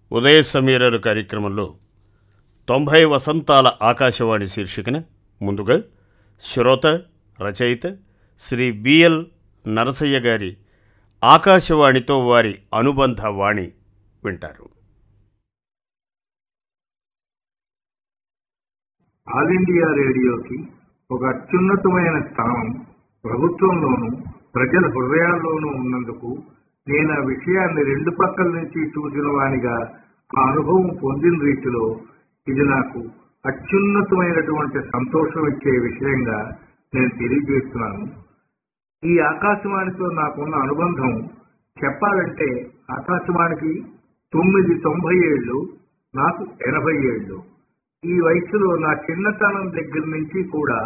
ఉదయ సమీరరు కార్యక్రమంలో 90 వసంతాల ఆకాశవాణి శీర్షికన ముందుగా శ్రోత రచయిత శ్రీ బిఎల్ నరసయ్య గారి ఆకాశవాణితో వారి అనుబంధ వాణి వింటారు. ఆల్ ఇండియా రేడియోకి ఒక అత్యున్నతమైన స్థానం ప్రభుత్వంలోనూ ప్రజల హృదయాల్లోనూ ఉన్నందుకు నేను ఆ విషయాన్ని రెండు పక్కల నుంచి చూసిన వానిగా ఆ అనుభవం పొందిన రీతిలో ఇది నాకు అత్యున్నతమైనటువంటి సంతోషం ఇచ్చే విషయంగా నేను తెలియజేస్తున్నాను. ఈ ఆకాశవాణితో నాకున్న అనుబంధం చెప్పాలంటే ఆకాశవాణికి 90 ఏళ్ళు, నాకు 80 ఏళ్ళు. ఈ వయసులో నా చిన్నతనం దగ్గర నుంచి కూడా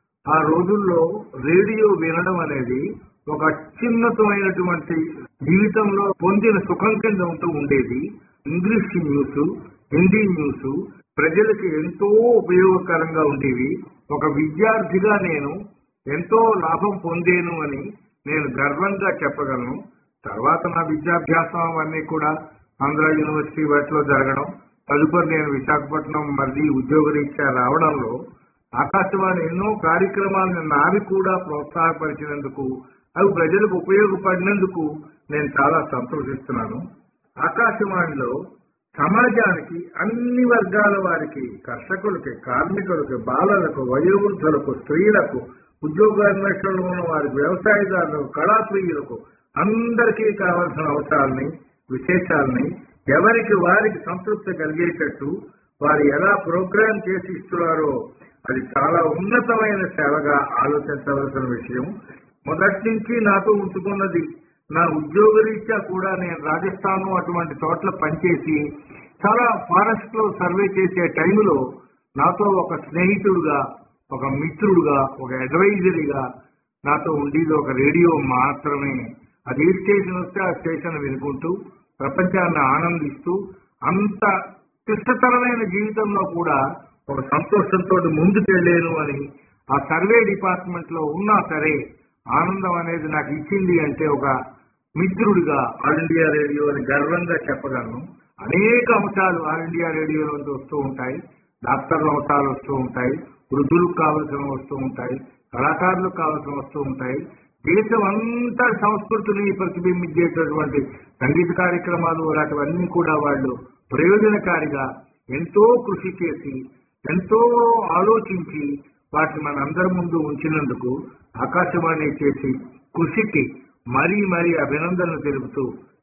ఆ రోజుల్లో రేడియో వినడం అనేది ఒక అత్యున్నతమైనటువంటి జీవితంలో పొందిన సుఖం కింద ఉంటూ ఉండేది. ఇంగ్లీష్ న్యూస్, హిందీ న్యూస్ ప్రజలకు ఎంతో ఉపయోగకరంగా ఉండేవి. ఒక విద్యార్థిగా నేను ఎంతో లాభం పొందేను అని నేను గర్వంగా చెప్పగలను. తర్వాత నా విద్యాభ్యాసం అవన్నీ కూడా ఆంధ్ర యూనివర్సిటీ వాటిలో జరగడం, తదుపరి నేను విశాఖపట్నం మళ్ళీ ఉద్యోగరీత్యా రావడంలో ఆకాశవాణి ఎన్నో కార్యక్రమాలను నావి కూడా ప్రోత్సాహపరిచినందుకు, అవి ప్రజలకు ఉపయోగపడినందుకు నేను చాలా సంతోషిస్తున్నాను. ఆకాశవాణిలో సమాజానికి అన్ని వర్గాల వారికి, కర్షకులకి, కార్మికులకు, బాలలకు, వయోవృద్ధులకు, స్త్రీలకు, ఉద్యోగాన్వేషణలో ఉన్న వారికి, వ్యవసాయదారులకు, కళాప్రియులకు అందరికీ కావాల్సిన అవసరాలని, విశేషాలని ఎవరికి వారికి సంతృప్తి కలిగేటట్టు వారు ఎలా ప్రోగ్రాం చేసి ఇస్తున్నారో అది చాలా ఉన్నతమైన సేవగా ఆలోచించవలసిన విషయం. మొదటి నుంచి నాతో ఉంచుకున్నది. నా ఉద్యోగరీత్యా కూడా నేను రాజస్థాన్ అటువంటి చోట్ల పనిచేసి చాలా ఫారెస్ట్ లో సర్వే చేసే టైంలో నాతో ఒక స్నేహితుడుగా, ఒక మిత్రుడుగా, ఒక అడ్వైజరీగా నాతో ఉండేది ఒక రేడియో మాత్రమే. అది ఏ స్టేషన్ వస్తే ఆ స్టేషన్ వినుకుంటూ ప్రపంచాన్ని ఆనందిస్తూ అంత క్లిష్టతరమైన జీవితంలో కూడా ఒక సంతోషంతో ముందుకెళ్లేను అని ఆ సర్వే డిపార్ట్మెంట్ లో ఉన్నా సరే ఆనందం అనేది నాకు ఇచ్చింది అంటే ఒక మిత్రుడిగా ఆల్ ఇండియా రేడియో అని గర్వంగా చెప్పగలను. అనేక అంశాలు ఆల్ ఇండియా రేడియోలో వస్తూ ఉంటాయి. డాక్టర్ల అంశాలు వస్తూ ఉంటాయి, వృద్ధులకు కావలసిన వస్తూ ఉంటాయి, కళాకారులకు కావలసిన వస్తూ ఉంటాయి. దేశం అంతా సంస్కృతిని ప్రతిబింబించేటటువంటి సంగీత కార్యక్రమాలు అలాంటివన్నీ కూడా వాళ్ళు ప్రయోజనకారిగా ఎంతో కృషి చేసి, ఎంతో ఆలోచించి వాటిని మనందరి ముందు ఉంచినందుకు ఆకాశవాణి చేసి కృషికి మరీ మరీ అభినందనలు తెలుపుతూ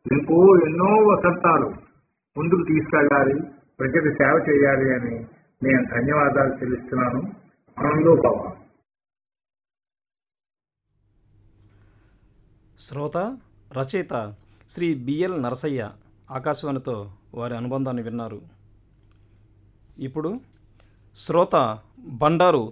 ఎన్నో వసంతాలు ముందుకు తీసుకెళ్లాలి, ప్రజలకు సేవ చేయాలి అని నేను ధన్యవాదాలు చెల్లిస్తున్నాను. ఆనందోభావ. శ్రోత రచయిత శ్రీ బిఎల్ నరసయ్య ఆకాశవాణితో వారి అనుబంధాన్ని విన్నారు. ఇప్పుడు శ్రోత బండారు